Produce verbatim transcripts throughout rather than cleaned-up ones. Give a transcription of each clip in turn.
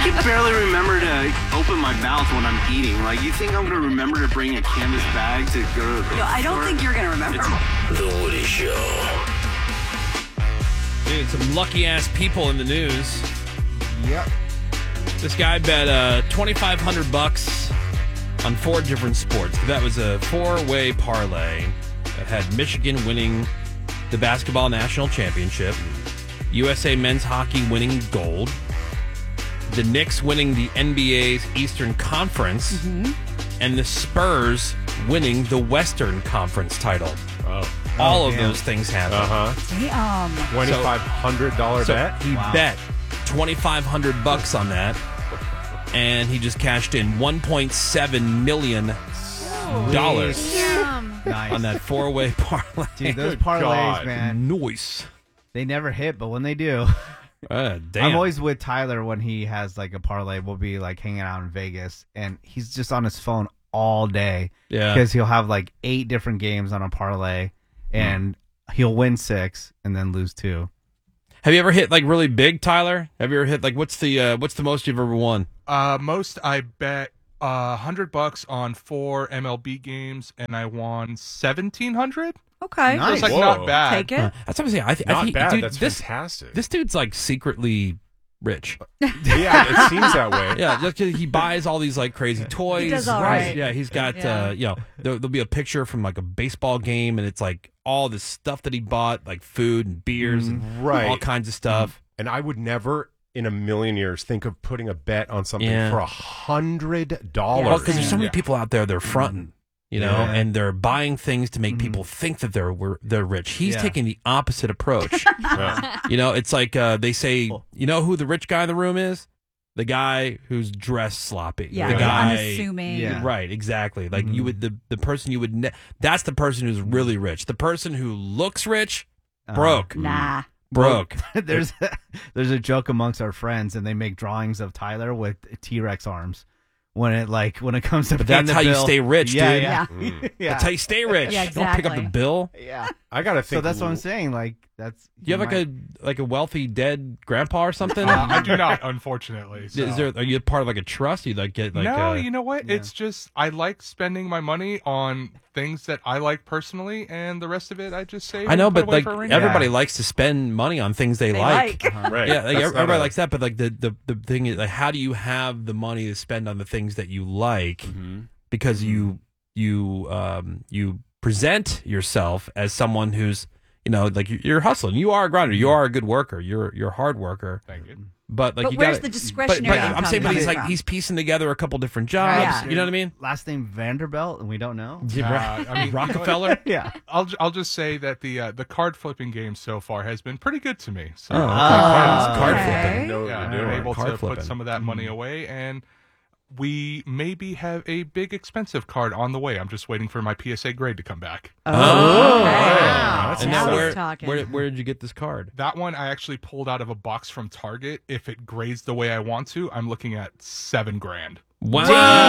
can barely remember to open my mouth when I'm eating. Like, you think I'm going to remember to bring a canvas bag to go to the No, I don't store? think you're going to remember. It's- The Woody Show. Dude, some lucky-ass people in the news. Yep. This guy bet uh, twenty-five hundred bucks on four different sports. That was a four-way parlay that had Michigan winning the basketball national championship, U S A men's hockey winning gold, the Knicks winning the N B A's Eastern Conference, Mm-hmm. and the Spurs winning the Western Conference title. Oh. All Oh, of damn. those things happened. Uh-huh. Damn. twenty-five hundred dollars So bet? he Wow. bet twenty-five hundred bucks on that, and he just cashed in one point seven million dollars Damn. Nice. on that four-way parlay. Dude, those Good parlays, God. man, Noise. they never hit, but when they do, Uh, damn. I'm always with Tyler when he has like a parlay. We'll be like hanging out in Vegas, and he's just on his phone all day yeah. because he'll have like eight different games on a parlay, and he'll win six and then lose two. Have you ever hit like really big, Tyler? Have you ever hit like what's the uh, what's the most you've ever won? Uh, most I bet a uh, hundred bucks on four M L B games, and I won seventeen hundred. Okay. Nice. It's like Whoa. not bad. Take it. That's what I'm saying. I, th- I Not think, bad. dude, That's this fantastic. this dude's like secretly rich. Yeah, it seems that way. Yeah, just 'cause he buys all these like crazy toys. does all right. Yeah, he's got Yeah. uh, you know, there, there'll be a picture from like a baseball game, and it's like all this stuff that he bought, like food and beers and Right. all kinds of stuff. And I would never in a million years think of putting a bet on something Yeah. for a hundred dollars. Well, because there's so many Yeah. people out there, they're fronting, you know, Yeah. and they're buying things to make people think that they're we're, they're rich. He's Yeah. taking the opposite approach. Yeah. You know, it's like uh, they say, you know who the rich guy in the room is? The guy who's dressed sloppy. Yeah. The like guy. unassuming. Yeah. Right, exactly. Like you would the the person you would ne- that's the person who's really rich. The person who looks rich, Uh, broke, Nah. broke. there's there's a joke amongst our friends, and they make drawings of Tyler with T-Rex arms. When it like when it comes to But paying that's the how you bill- stay rich, yeah, dude. Yeah, Mm. yeah. That's how you stay rich. Yeah, Don't pick up the exactly. bill. yeah. I gotta think. So that's what I'm saying. Like that's. Do you have like a like a wealthy dead grandpa or something? Uh, I do not, unfortunately. So. Is there? Are you part of like a trust? You like get like no, uh, you know what? yeah. It's just I like spending my money on things that I like personally, and the rest of it I just save. I know, and put but away like for a rainy everybody day. likes to spend money on things they, They like. like. right. Yeah, like, That's not everybody a- likes that, but like the, the the thing is, like, how do you have the money to spend on the things that you like? Mhm. Because you you um you present yourself as someone who's you know like you- you're hustling. You are a grinder. You are a good worker. You're you're a hard worker. Thank you. But like But you where's gotta, the but, discretionary but I'm income saying, but he's coming like from? he's piecing together a couple different jobs. Yeah. You know what I mean? last name Vanderbilt, and we don't know. Yeah, Uh, I mean, Rockefeller. Yeah. I'll ju- I'll just say that the uh, the card flipping game so far has been pretty good to me. So Oh, okay. Ah, card okay. flipping. No, yeah, you're I'm doing. able Card to flipping. put some of that money away, and we maybe have a big expensive card on the way. I'm just waiting for my P S A grade to come back. Oh, Okay. Wow. And Now now he's where, talking. where where did you get this card? That one I actually pulled out of a box from Target. If it grades the way I want to, I'm looking at seven grand. Wow.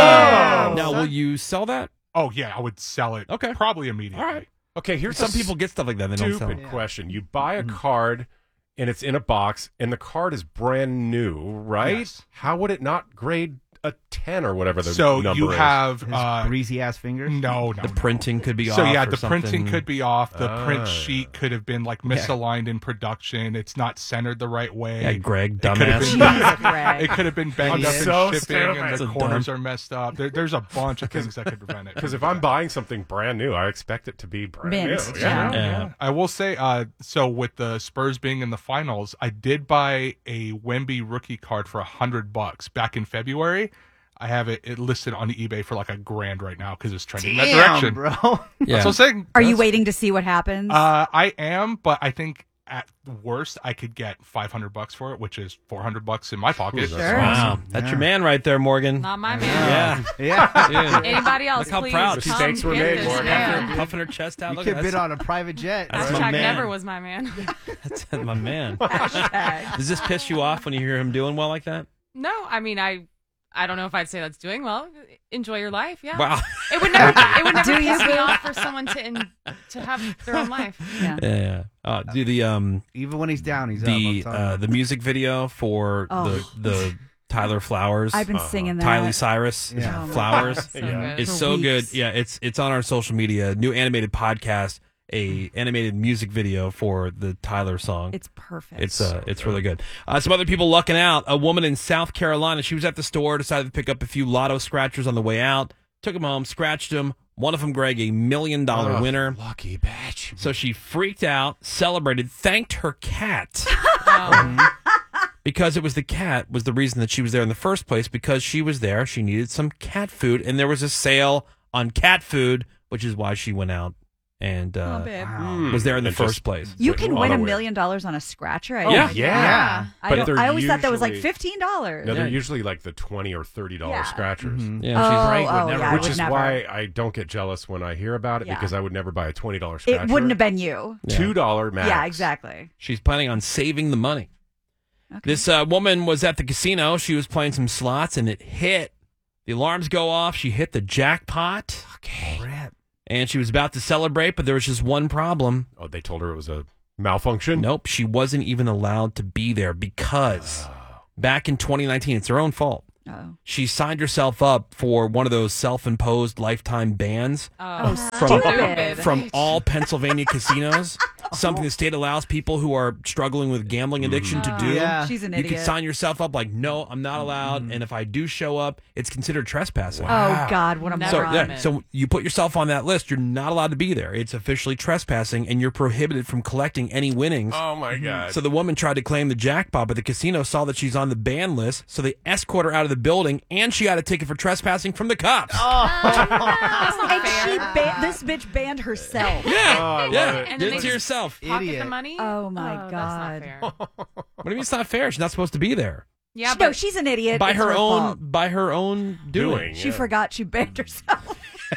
Damn. Now will you sell that? Oh yeah, I would sell it. Okay. Probably immediately. All right. Okay, here's Some a people get stuff like that. They don't sell stupid it. question. You buy Mm-hmm. a card and it's in a box and the card is brand new, right? Yes. How would it not grade a ten or whatever the So number you is? have His uh, greasy ass fingers. no, no, The no. printing could be So off. yeah, or the something. printing could be off. The Ah. print sheet could have been like misaligned in production. It's not centered the right way. Yeah, Greg, It could have dumbass. been- Jesus, Greg. It could have been banged I'm up so in shipping, stupid. and So the corners dumb. are messed up. There, there's a bunch of things that could prevent it. Because if I'm buying something brand new, I expect it to be brand Mint, new. yeah. Yeah. I will say, uh, so with the Spurs being in the finals, I did buy a Wemby rookie card for a hundred bucks back in February. I have it, it listed on eBay for like a grand right now because it's trending in that direction. bro. Yeah. That's what I'm saying. Are you That's- waiting to see what happens? Uh, I am, but I think at the worst I could get five hundred bucks for it, which is four hundred bucks in my pocket. Sure. Wow, that's Yeah. your man right there, Morgan. Not my man. Yeah, Yeah. dude. Anybody else, Look how please proud. come Mistakes were get made, this Morgan. man. Puffing her chest out. You Look could at bid that. on a private jet. That's my Hashtag man. never was my man. That's my man. Hashtag. Does this piss you off when you hear him doing well like that? No, I mean I I don't know if I'd say that's doing well. Enjoy your life, yeah. Wow. It would never it would never Do you, piss me boo? off for someone to in, to have their own life. Yeah. Yeah. Uh, do the um Even when he's down, he's the up. I'm uh, the music video for Oh. the the Tyler Flowers. I've been Uh-huh. singing that. Tyler Cyrus. Yeah. Oh my Flowers. God, so Yeah. good. It's For so good. weeks. Yeah, it's it's on our social media. New animated podcast, a animated music video for the Tyler song. It's perfect. It's uh, it's really good. Uh, some other people lucking out. A woman in South Carolina. She was at the store, decided to pick up a few lotto scratchers on the way out. Took them home, scratched them. One of them, Greg, a million dollar Oh, winner. Lucky bitch. So she freaked out, celebrated, thanked her cat Oh. because it was the cat was the reason that she was there in the first place. Because she was there, she needed some cat food, and there was a sale on cat food, which is why she went out and uh, Oh, babe. Hmm. was there in the And first just- place. You Wait, can auto win a win. million dollars on a scratcher. I Oh, Yeah. didn't- yeah. I, But don't, they're I always thought that was like usually- fifteen dollars. No, they're Yeah. usually like the twenty or thirty dollar Yeah. scratchers. Mhm. Yeah, Oh, she's Greg would oh, never yeah, I Which would is never. why I don't get jealous when I hear about it Yeah. because I would never buy a twenty dollar scratcher. It wouldn't have been you. Yeah. two dollar max. Yeah, exactly. She's planning on saving the money. Okay. This uh, woman was at the casino. She was playing some slots, and it hit. The alarms go off. She hit the jackpot. Okay. And she was about to celebrate, but there was just one problem. Oh, they told her it was a malfunction. Nope, she wasn't even allowed to be there because back in twenty nineteen, it's her own fault. Oh. She signed herself up for one of those self-imposed lifetime bans Oh, from, stupid. from all Pennsylvania casinos. Something the state allows people who are struggling with gambling addiction to do. Yeah. She's an You idiot. can sign yourself up like, no, I'm not allowed. Mm-hmm. And if I do show up, it's considered trespassing. Oh, God, what a Never So, moron. on yeah, it. so you put yourself on that list. You're not allowed to be there. It's officially trespassing, and you're prohibited from collecting any winnings. Oh my god. Mm-hmm. So the woman tried to claim the jackpot, but the casino saw that she's on the ban list, so they escort her out of the building, and she got a ticket for trespassing from the cops. That's not And fair. she ba- this bitch banned herself. Yeah, Oh, I love yeah. it. And Did then it they to just- yourself. Pocket Idiot. the money? Oh, my That's God. not fair. What do you mean it's not fair? She's not supposed to be there. Yeah, no, but she's an idiot. by It's her, own fault. by her own doing. Doing. She Yeah. forgot she banned herself.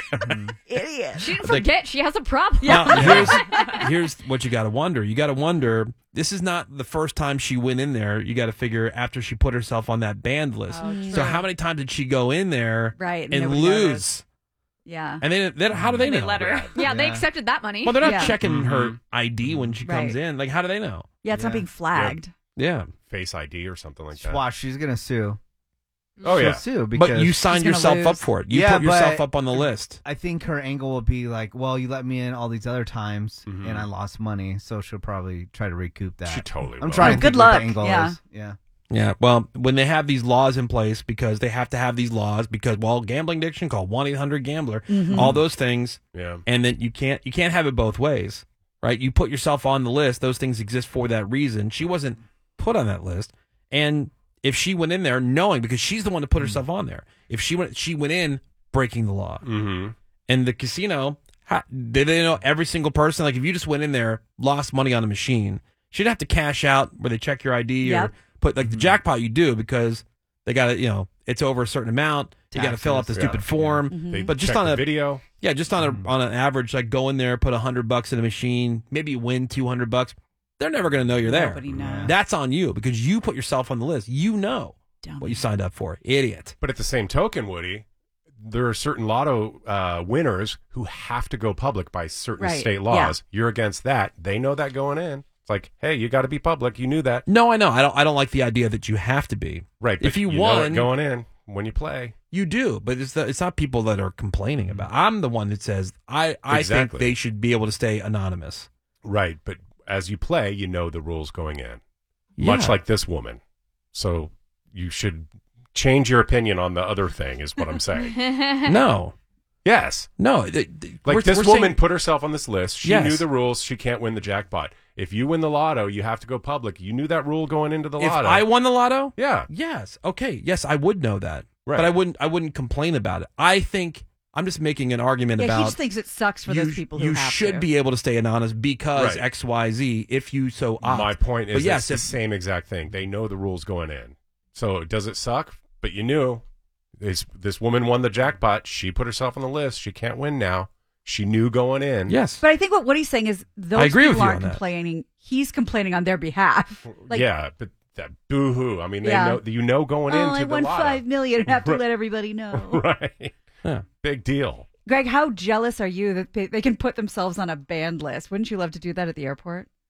Idiot. She didn't forget. She has a problem. Now, here's here's what you got to wonder. You got to wonder. This is not the first time she went in there. You got to figure after she put herself on that banned list. Oh, So true. how many times did she go in there Right, and and nobody lose? noticed. Yeah. And then, then how do they They know? let her. Yeah, they Yeah. accepted that money. Well, they're not Yeah. checking her Mhm. I D when she comes Right. in. Like, how do they know? Yeah, it's not Yeah. being flagged. Yeah, Face I D or something like that. Watch, she's gonna sue. Oh She'll yeah. sue because but you signed gonna yourself up lose. for it. You Yeah, put yourself but- up on the list. I think her angle will be like, well, you let me in all these other times, Mhm. and I lost money, so she'll probably try to recoup that. She totally I'm will. trying Oh, to good think what luck, the angle yeah. is. Yeah. Yeah. Well, when they have these laws in place, because they have to have these laws, because well, gambling addiction, call one eight hundred gambler, Mm-hmm. all those things, Yeah. and then you can't you can't have it both ways, right? You put yourself on the list; those things exist for that reason. She wasn't put on that list, and if she went in there knowing, because she's the one to put herself on there, if she went she went in breaking the law, Mm-hmm. and the casino, how, did they know every single person? Like if you just went in there, lost money on a machine, she'd have to cash out where they check your I D Yep. or put like the jackpot. You do because they got to, you know, it's over a certain amount. You got to fill out the Taxes, stupid yeah. form. Mm-hmm. They But just check on the a- video. Yeah, just on a on an average, like go in there, put a hundred bucks in a machine, maybe win two hundred bucks. They're never going to know you're there. Nobody knows. That's on you because you put yourself on the list. You know Dumb. what you signed up for, idiot. But at the same token, Woody, there are certain lotto uh, winners who have to go public by certain Right, state laws. You're against that. They know that going in. It's like, hey, you got to be public. You knew that, No, I know. I don't. I don't like the idea that you have to be. right? If but you know won- it going in when you play, You do, but it's the, it's not people that are complaining about. I'm the one that says I I Exactly. think they should be able to stay anonymous. right? But as you play, you know the rules going in, Yeah. much like this woman. So you should change your opinion on the other thing. Is what I'm saying. No, Yes. no. th- th- Like we're- this we're woman saying- put herself on this list. She Yes. knew the rules. She can't win the jackpot. If you win the lotto, you have to go public. You knew that rule going into the if lotto. I won the lotto, yeah. yes, okay, yes, I would know that, Right. but I wouldn't. I wouldn't complain about it. I think I'm just making an argument Yeah, about. he just thinks it sucks for you, those people who you have should to. be able to stay anonymous because Right. X, Y, Z. If you so opt. My point But is yes, it's the if- same exact thing. They know the rules going in. So does it suck? But you knew this this woman won the jackpot. She put herself on the list. She can't win now. She knew going in. Yes, But I think what, what he's saying is those I agree people with you aren't on that. complaining. He's complaining on their behalf. Like, yeah, but that boo hoo. I mean, they Yeah. know you know going oh, into I the won lotto. five million and have to Right. let everybody know. Right. Yeah. Big deal. Greg, how jealous are you that they, they can put themselves on a banned list? Wouldn't you love to do that at the airport?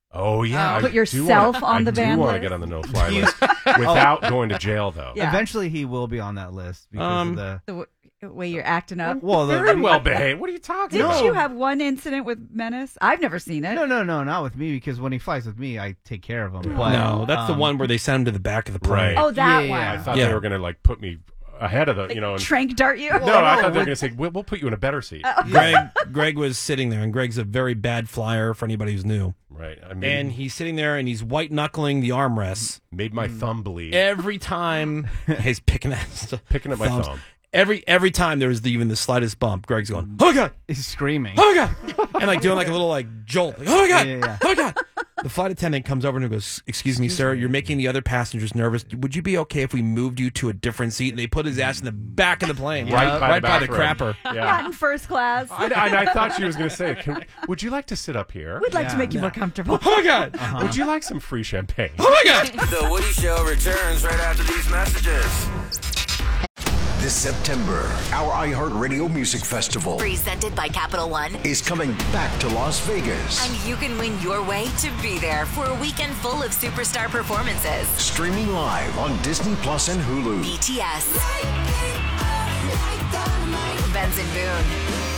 Oh yeah, I Put do yourself wanna, on the I ban do want to list. get on the no-fly list without going to jail, though. Yeah. Eventually, he will be on that list because Um, of the. The w- way you're acting up. Well, the, Very well behaved. What are you talking Didn't about? you have one incident with Menace? I've never seen it. No, no, no, not with me because when he flies with me, I take care of him. But, no, that's the um, one where they send him to the back of the plane. Right. Oh, that Yeah, one. yeah, I thought Yeah. they were going to like put me ahead of the, you know. And, Trank dart you? no, I no, thought they were with- going to say we'll, we'll put you in a better seat. Greg Greg was sitting there, and Greg's a very bad flyer for anybody who's new. Right. I mean, And he's sitting there, and he's white knuckling the armrests made my thumb bleed. every time. He's picking at stuff. Picking at my thumbs. thumb. Every every time there's the, even the slightest bump, Greg's going, "Oh my god, He's screaming. oh my god," and like doing like a little like jolt, like, "Oh my god, Yeah, yeah. oh my god." The flight attendant comes over and goes, "Excuse me, sir, you're making the other passengers nervous. Would you be okay if we moved you to a different seat?" And they put his ass in the back of the plane, Right by right the by the bathroom. crapper. Yeah. Not in first class. I, I, I thought she was going to say, Can, would you like to sit up here? We'd like to Yeah. make you more comfortable. Oh my god, Would you like some free champagne? oh my god. The Woody Show returns right after these messages. This September, our iHeartRadio Music Festival Presented by Capital One. is coming back to Las Vegas. And you can win your way to be there for a weekend full of superstar performances. Streaming live on Disney Plus and Hulu. B T S. Benson Boone.